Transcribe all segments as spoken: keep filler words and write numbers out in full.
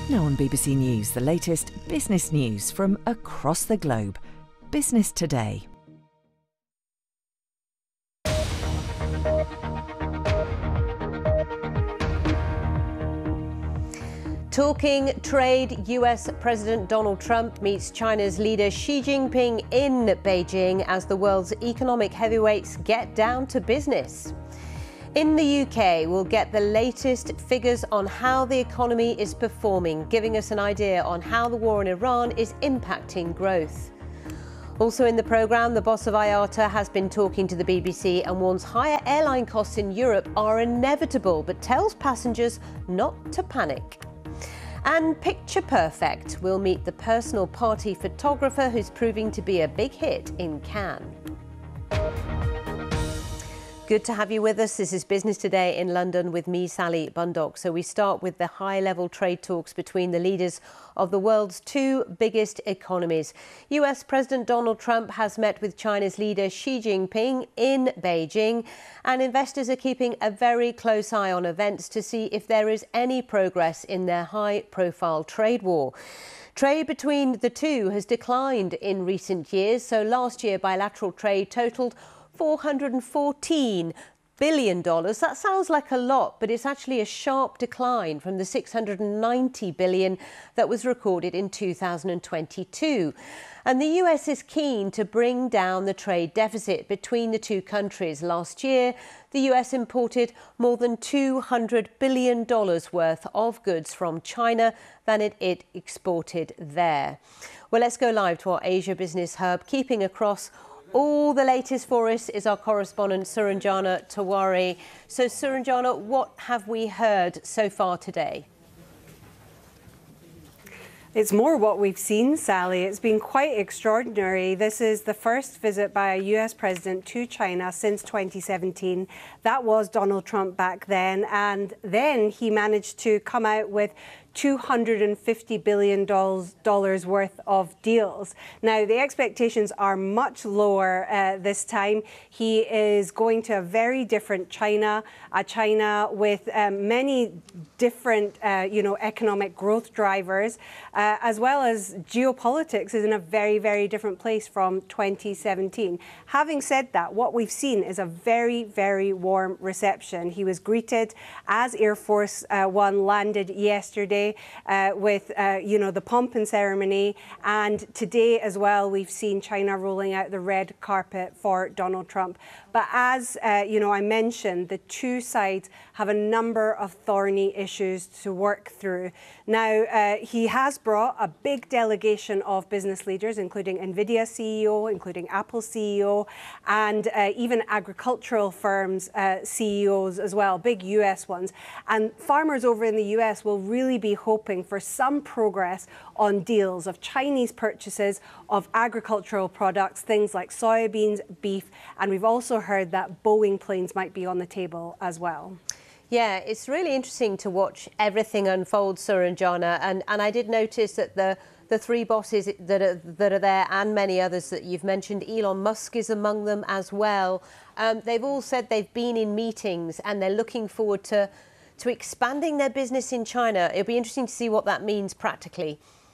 Now on B B C News, the latest business news from across the globe. Business Today. Talking trade, U S President Donald Trump meets China's leader Xi Jinping in Beijing as the world's economic heavyweights get down to business. In the U K, we'll get the latest figures on how the economy is performing, giving us an idea on how the war in Iran is impacting growth. Also in the programme, the boss of I A T A has been talking to the B B C and warns higher airline costs in Europe are inevitable, but tells passengers not to panic. And Picture Perfect will meet the personal party photographer who's proving to be a big hit in Cannes. Good to have you with us. This is Business Today in London with me, Sally Bundock. So we start with the high-level trade talks between the leaders of the world's two biggest economies. U S President Donald Trump has met with China's leader Xi Jinping in Beijing, and investors are keeping a very close eye on events to see if there is any progress in their high-profile trade war. Trade between the two has declined in recent years, so last year bilateral trade totaled four hundred fourteen billion dollars. That sounds like a lot, but it's actually a sharp decline from the six hundred ninety billion dollars that was recorded in two thousand twenty-two. And the U S is keen to bring down the trade deficit between the two countries. Last year, the U S imported more than two hundred billion dollars worth of goods from China than it, it exported there. Well, let's go live to our Asia Business Hub. Keeping across all the latest for us is our correspondent Suranjana Tawari. So Suranjana, what have we heard so far today? It's more what we've seen, Sally. It's been quite extraordinary. This is the first visit by a U S president to China since twenty seventeen. That was Donald Trump back then. And then he managed to come out with two hundred fifty billion dollars worth of deals. Now, the expectations are much lower uh, this time. He is going to a very different China, a China with um, many different, uh, you know, economic growth drivers, uh, as well as geopolitics is in a very, very different place from twenty seventeen. Having said that, what we've seen is a very, very warm reception. He was greeted as Air Force uh, One landed yesterday. Uh, with, uh, you know, the pomp and ceremony. And today as well, we've seen China rolling out the red carpet for Donald Trump. But as, uh, you know, I mentioned, the two sides have a number of thorny issues to work through. Now, uh, he has brought a big delegation of business leaders, including NVIDIA C E O, including Apple C E O, and uh, even agricultural firms uh, C E Os as well, big U S ones. And farmers over in the U S will really be hoping for some progress on deals of Chinese purchases of agricultural products, things like soybeans, beef, and we've also heard that Boeing planes might be on the table as well. Yeah, it's really interesting to watch everything unfold, Suranjana, and, and I did notice that the the three bosses that are, that are there and many others that you've mentioned, Elon Musk is among them as well. Um, they've all said they've been in meetings and they're looking forward to to expanding their business in China. It'll be interesting to see what that means practically.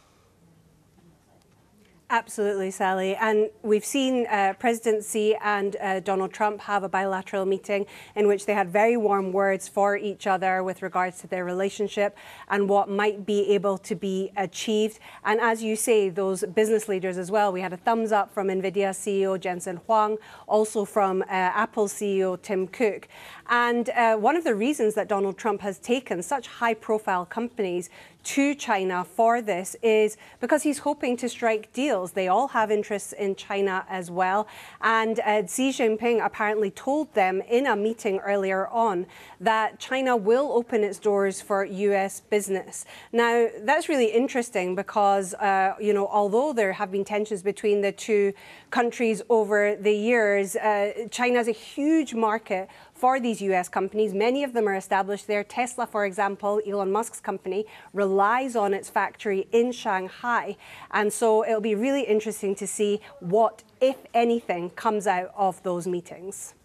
Absolutely, Sally. And we've seen uh, President Xi and uh, Donald Trump have a bilateral meeting in which they had very warm words for each other with regards to their relationship and what might be able to be achieved. And as you say, those business leaders as well. We had a thumbs up from NVIDIA C E O Jensen Huang, also from uh, Apple C E O Tim Cook. And uh, one of the reasons that Donald Trump has taken such high-profile companies to China for this is because he's hoping to strike deals. They all have interests in China as well. And uh, Xi Jinping apparently told them in a meeting earlier on that China will open its doors for U S business. Now, that's really interesting because, uh, you know, although there have been tensions between the two countries over the years, uh, China's a huge market for these U S companies. Many of them are established there. Tesla, for example, Elon Musk's company, relies on its factory in Shanghai. And so it'll be really interesting to see what, if anything, comes out of those meetings.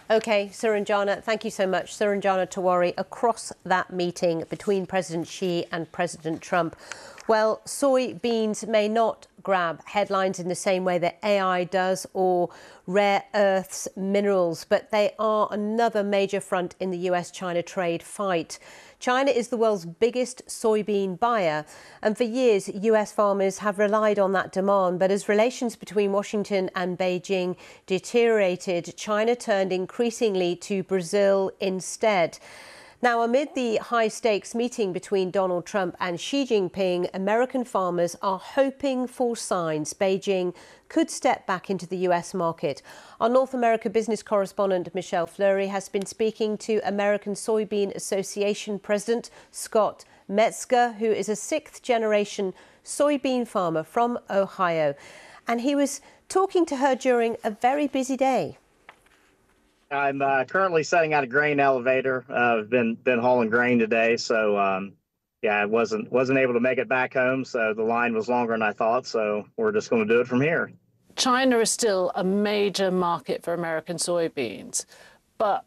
OK, Suranjana, thank you so much. Suranjana Tewari, across that meeting between President Xi and President Trump. Well, soybeans may not grab headlines in the same way that A I does, or rare earths, minerals, but they are another major front in the U S China trade fight. China is the world's biggest soybean buyer, and for years U S farmers have relied on that demand. But as relations between Washington and Beijing deteriorated, China turned increasingly to Brazil instead. Now, amid the high-stakes meeting between Donald Trump and Xi Jinping, American farmers are hoping for signs Beijing could step back into the U S market. Our North America business correspondent Michelle Fleury has been speaking to American Soybean Association President Scott Metzger, who is a sixth-generation soybean farmer from Ohio. And he was talking to her during a very busy day. I'm uh, currently setting out a grain elevator. Uh, I've been been hauling grain today, so um, yeah, I wasn't wasn't able to make it back home. So the line was longer than I thought. So we're just going to do it from here. China is still a major market for American soybeans, but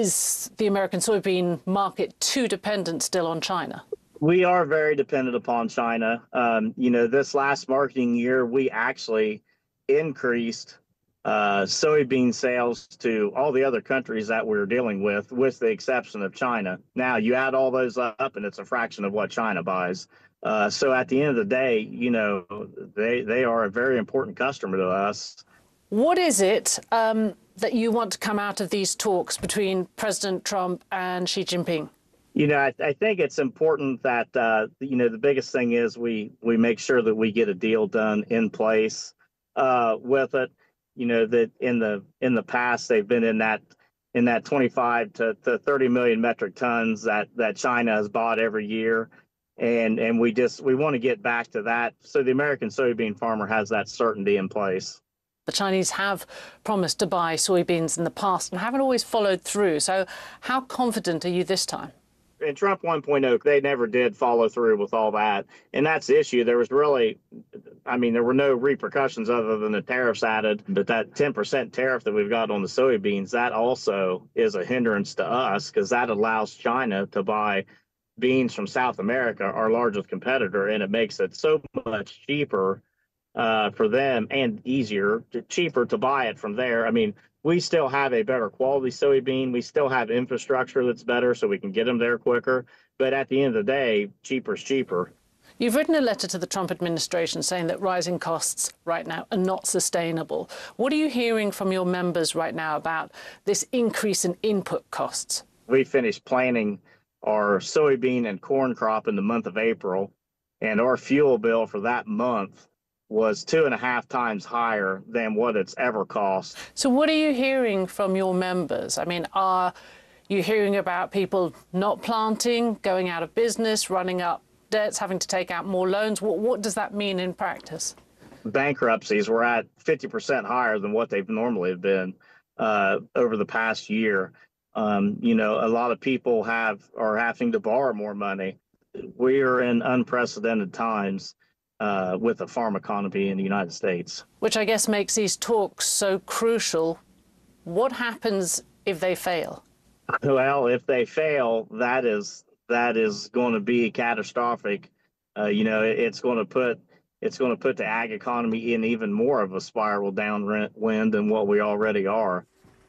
is the American soybean market too dependent still on China? We are very dependent upon China. Um, you know, this last marketing year, we actually increased Uh, soybean sales to all the other countries that we're dealing with, with the exception of China. Now, you add all those up, and it's a fraction of what China buys. Uh, so at the end of the day, you know, they, they are a very important customer to us. What is it um, that you want to come out of these talks between President Trump and Xi Jinping? You know, I, I think it's important that, uh, you know, the biggest thing is we, we make sure that we get a deal done in place uh, with it. You know, that in the in the past, they've been in that in that twenty-five to thirty million metric tons that that China has bought every year. And and we just we want to get back to that. So the American soybean farmer has that certainty in place. The Chinese have promised to buy soybeans in the past and haven't always followed through. So how confident are you this time? In Trump one point oh, they never did follow through with all that. And that's the issue. There was really, I mean, there were no repercussions other than the tariffs added. But that ten percent tariff that we've got on the soybeans, that also is a hindrance to us because that allows China to buy beans from South America, our largest competitor, and it makes it so much cheaper uh, for them and easier, to, cheaper to buy it from there. I mean, we still have a better quality soybean. We still have infrastructure that's better so we can get them there quicker. But at the end of the day, cheaper is cheaper. You've written a letter to the Trump administration saying that rising costs right now are not sustainable. What are you hearing from your members right now about this increase in input costs? We finished planting our soybean and corn crop in the month of April, and our fuel bill for that month was two and a half times higher than what it's ever cost. So what are you hearing from your members? I mean, are you hearing about people not planting, going out of business, running up debts, having to take out more loans? What, what does that mean in practice? Bankruptcies were at fifty percent higher than what they've normally have been uh, over the past year. Um, you know, a lot of people have are having to borrow more money. We are in unprecedented times Uh, with the farm economy in the United States. Which I guess makes these talks so crucial. What happens if they fail? Well, if they fail, that is that is going to be catastrophic. Uh, you know, it, it's going to put it's going to put the ag economy in even more of a spiral downwind than what we already are.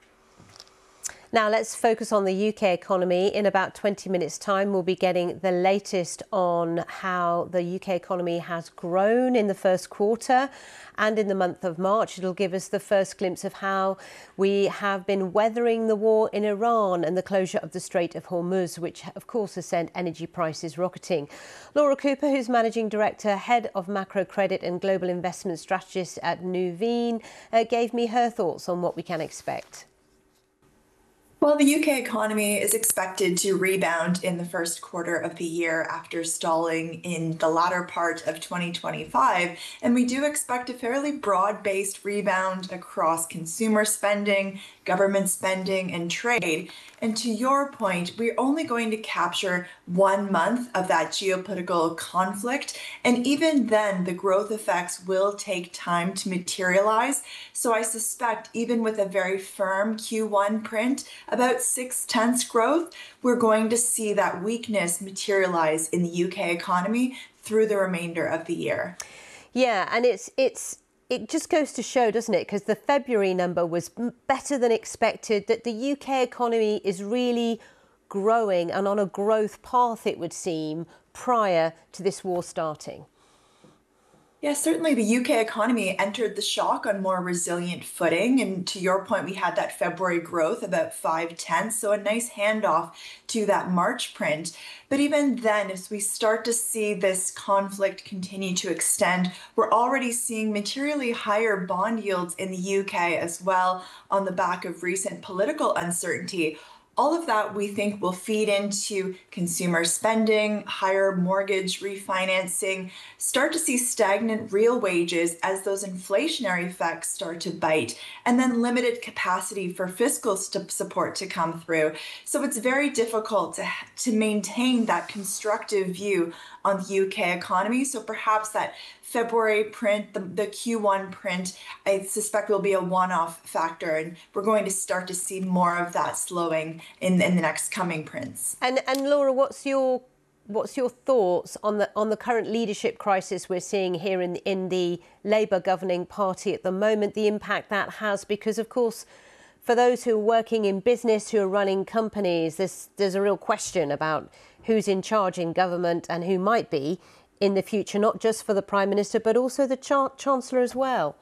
Now let's focus on the U K economy. In about twenty minutes' time, we'll be getting the latest on how the U K economy has grown in the first quarter and in the month of March. It'll give us the first glimpse of how we have been weathering the war in Iran and the closure of the Strait of Hormuz, which of course has sent energy prices rocketing. Laura Cooper, who's Managing Director, Head of Macro Credit and Global Investment Strategist at Nuveen, uh, gave me her thoughts on what we can expect. Well, the U K economy is expected to rebound in the first quarter of the year after stalling in the latter part of twenty twenty-five. And we do expect a fairly broad-based rebound across consumer spending, government spending, and trade. And to your point, we're only going to capture one month of that geopolitical conflict. And even then, the growth effects will take time to materialize. So I suspect even with a very firm Q one print, about six tenths growth, we're going to see that weakness materialize in the U K economy through the remainder of the year. Yeah, and it's it's it just goes to show, doesn't it? Because the February number was better than expected, that the U K economy is really growing and on a growth path, it would seem, prior to this war starting. Yeah, certainly the U K economy entered the shock on more resilient footing. And to your point, we had that February growth about five tenths, so a nice handoff to that March print. But even then, as we start to see this conflict continue to extend, we're already seeing materially higher bond yields in the U K as well on the back of recent political uncertainty. All of that we think will feed into consumer spending, higher mortgage refinancing, start to see stagnant real wages as those inflationary effects start to bite, and then limited capacity for fiscal st- support to come through. So it's very difficult to, to maintain that constructive view on the U K economy. So perhaps that February print, the, the Q one print, I suspect will be a one-off factor, and we're going to start to see more of that slowing in, in the next coming prints. And and Laura, what's your what's your thoughts on the on the current leadership crisis we're seeing here in in the Labour governing party at the moment, the impact that has? Because of course, for those who are working in business, who are running companies, there's there's a real question about who's in charge in government and who might be in the future, not just for the Prime Minister, but also the Ch- Chancellor as well.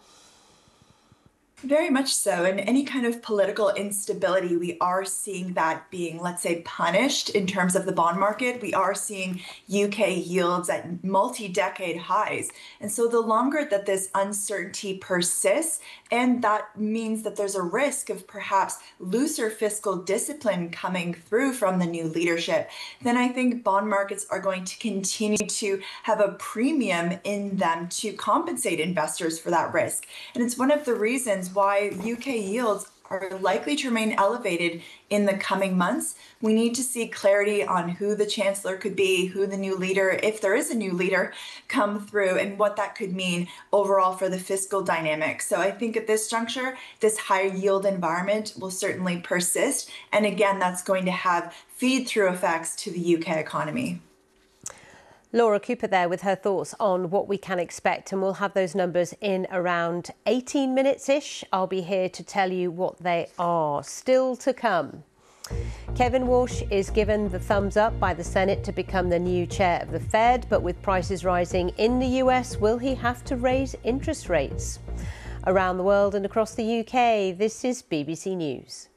Very much so. And any kind of political instability, we are seeing that being, let's say, punished in terms of the bond market. We are seeing U K yields at multi-decade highs. And so the longer that this uncertainty persists, and that means that there's a risk of perhaps looser fiscal discipline coming through from the new leadership, then I think bond markets are going to continue to have a premium in them to compensate investors for that risk. And it's one of the reasons why U K yields are likely to remain elevated in the coming months. We need to see clarity on who the chancellor could be, who the new leader, if there is a new leader, come through, and what that could mean overall for the fiscal dynamic. So I think at this juncture, this high yield environment will certainly persist. And again, that's going to have feed-through effects to the U K economy. Laura Cooper there with her thoughts on what we can expect, and we'll have those numbers in around eighteen minutes-ish. I'll be here to tell you what they are. Still to come. Kevin Walsh is given the thumbs up by the Senate to become the new chair of the Fed, but with prices rising in the U S, will he have to raise interest rates? Around the world and across the U K, this is B B C News.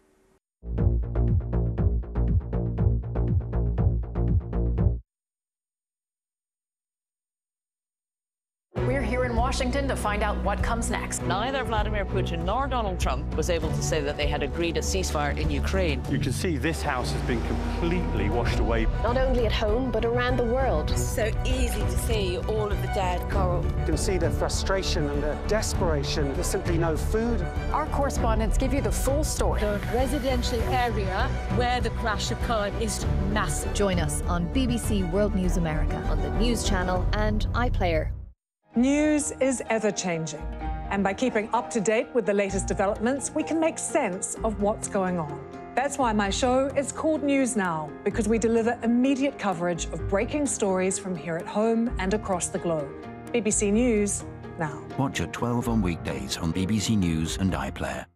We're here in Washington to find out what comes next. Neither Vladimir Putin nor Donald Trump was able to say that they had agreed a ceasefire in Ukraine. You can see this house has been completely washed away. Not only at home, but around the world. So easy to see all of the dead coral. You can see the frustration and the desperation. There's simply no food. Our correspondents give you the full story. The residential area where the crash occurred is massive. Join us on B B C World News America on the News Channel and iPlayer. News is ever-changing, and by keeping up to date with the latest developments, we can make sense of what's going on. That's why my show is called News Now, because we deliver immediate coverage of breaking stories from here at home and across the globe. B B C News Now. Watch at twelve on weekdays on B B C News and iPlayer.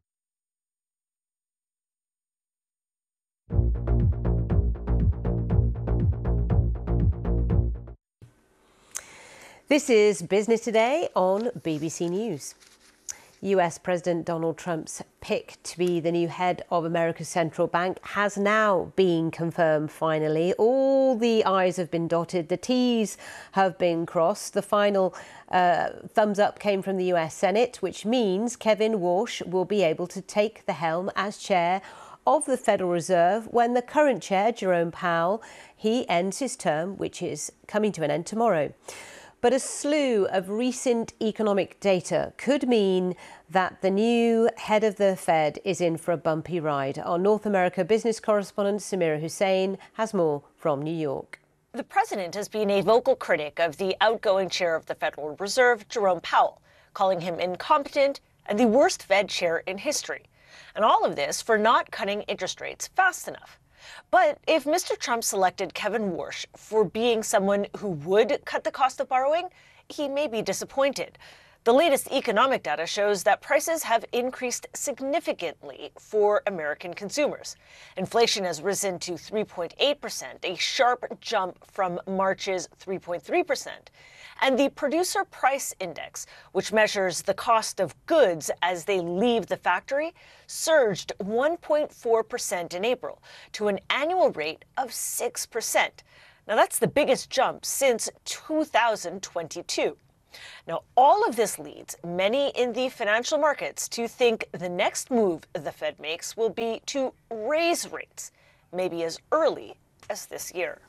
This is Business Today on B B C News. U S President Donald Trump's pick to be the new head of America's central bank has now been confirmed finally. All the I's have been dotted, the T's have been crossed. The final uh, thumbs up came from the U S Senate, which means Kevin Walsh will be able to take the helm as chair of the Federal Reserve when the current chair, Jerome Powell, he ends his term, which is coming to an end tomorrow. But a slew of recent economic data could mean that the new head of the Fed is in for a bumpy ride. Our North America business correspondent Samira Hussein has more from New York. The president has been a vocal critic of the outgoing chair of the Federal Reserve, Jerome Powell, calling him incompetent and the worst Fed chair in history. And all of this for not cutting interest rates fast enough. But if Mister Trump selected Kevin Warsh for being someone who would cut the cost of borrowing, he may be disappointed. The latest economic data shows that prices have increased significantly for American consumers. Inflation has risen to three point eight percent, a sharp jump from March's three point three percent. And the Producer Price Index, which measures the cost of goods as they leave the factory, surged one point four percent in April to an annual rate of six percent. Now, that's the biggest jump since two thousand twenty-two. Now, all of this leads many in the financial markets to think the next move the Fed makes will be to raise rates, maybe as early as this year.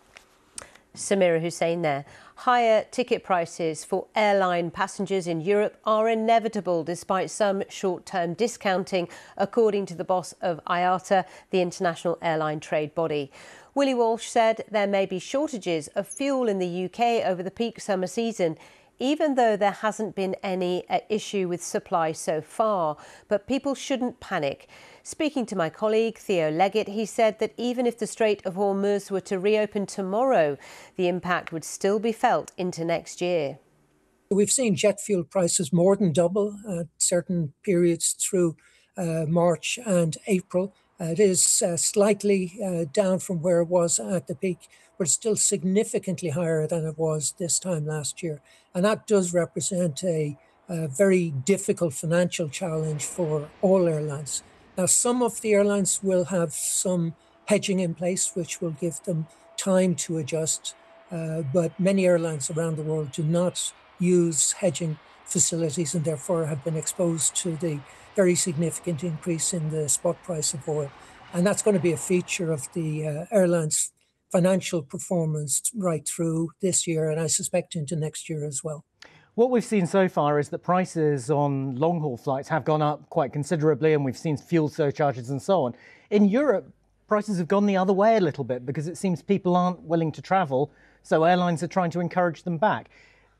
Samira Hussein there. Higher ticket prices for airline passengers in Europe are inevitable despite some short-term discounting, according to the boss of I A T A, the international airline trade body. Willie Walsh said there may be shortages of fuel in the U K over the peak summer season, even though there hasn't been any uh, issue with supply so far. But people shouldn't panic. Speaking to my colleague Theo Leggett, he said that even if the Strait of Hormuz were to reopen tomorrow, the impact would still be felt into next year. We've seen jet fuel prices more than double at certain periods through uh, March and April. Uh, it is uh, slightly uh, down from where it was at the peak, but it's still significantly higher than it was this time last year. And that does represent a, a very difficult financial challenge for all airlines. Now, some of the airlines will have some hedging in place, which will give them time to adjust. Uh, but many airlines around the world do not use hedging facilities and therefore have been exposed to the very significant increase in the spot price of oil. And that's going to be a feature of the uh, airlines' financial performance right through this year, and I suspect into next year as well. What we've seen so far is that prices on long-haul flights have gone up quite considerably, and we've seen fuel surcharges and so on. In Europe, prices have gone the other way a little bit because it seems people aren't willing to travel, so airlines are trying to encourage them back.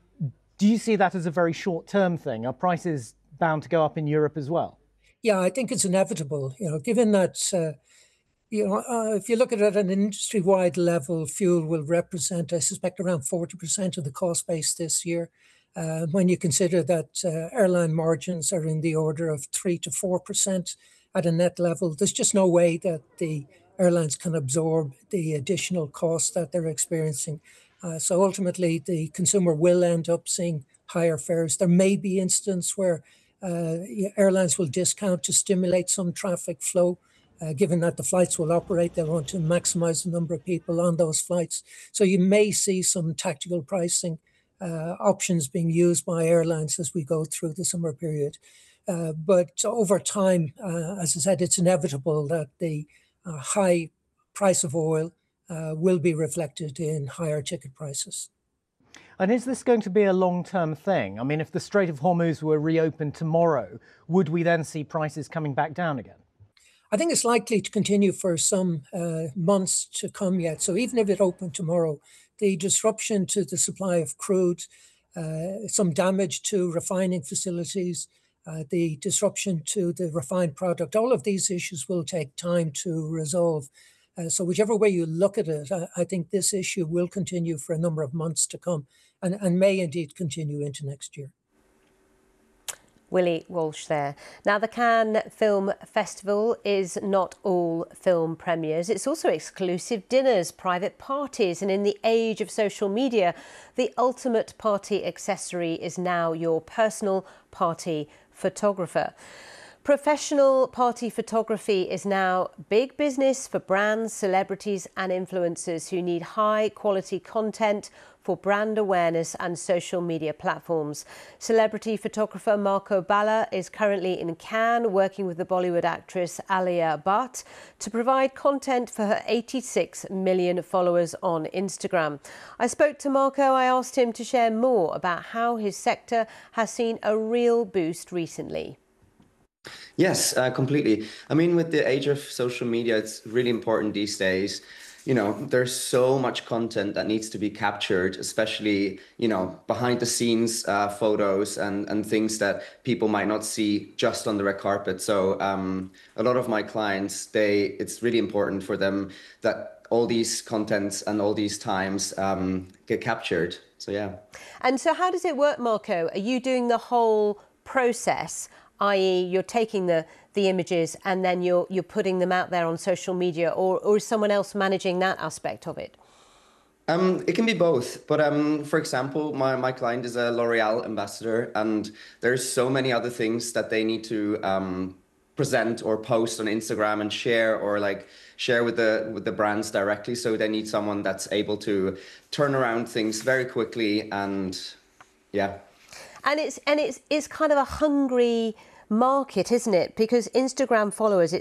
Do you see that as a very short-term thing? Are prices bound to go up in Europe as well? Yeah, I think it's inevitable. You know, given that, uh, you know, uh, if you look at it at an industry-wide level, fuel will represent, I suspect, around forty percent of the cost base this year. Uh, when you consider that uh, airline margins are in the order of three to four percent at a net level, there's just no way that the airlines can absorb the additional costs that they're experiencing. Uh, so ultimately, the consumer will end up seeing higher fares. There may be instances where uh, airlines will discount to stimulate some traffic flow. Uh, given that the flights will operate, they'll want to maximize the number of people on those flights. So you may see some tactical pricing uh, options being used by airlines as we go through the summer period. Uh, but over time, uh, as I said, it's inevitable that the uh, high price of oil uh, will be reflected in higher ticket prices. And is this going to be a long-term thing? I mean, if the Strait of Hormuz were reopened tomorrow, would we then see prices coming back down again? I think it's likely to continue for some uh, months to come yet. So even if it opened tomorrow, the disruption to the supply of crude, uh, some damage to refining facilities, uh, the disruption to the refined product, all of these issues will take time to resolve. Uh, so whichever way you look at it, I, I think this issue will continue for a number of months to come and, and may indeed continue into next year. Willie Walsh there. Now, the Cannes Film Festival is not all film premieres. It's also exclusive dinners, private parties, and in the age of social media, the ultimate party accessory is now your personal party photographer. Professional party photography is now big business for brands, celebrities and influencers who need high quality content for brand awareness and social media platforms. Celebrity photographer Marco Balla is currently in Cannes working with the Bollywood actress Alia Bhatt to provide content for her eighty-six million followers on Instagram. I spoke to Marco. I asked him to share more about how his sector has seen a real boost recently. Yes, uh, completely. I mean, with the age of social media, it's really important these days. You know, there's so much content that needs to be captured, especially, you know, behind the scenes uh, photos and, and things that people might not see just on the red carpet. So um, a lot of my clients, they it's really important for them that all these contents and all these times um, get captured. So, yeah. And so how does it work, Marco? Are you doing the whole process, that is you're taking the, the images and then you're, you're putting them out there on social media, or, or is someone else managing that aspect of it? Um, it can be both. But um, for example, my, my client is a L'Oreal ambassador, and there's so many other things that they need to um, present or post on Instagram and share, or like share with the with the brands directly. So they need someone that's able to turn around things very quickly, and yeah. And it's and it's it's kind of a hungry market, isn't it? Because Instagram followers,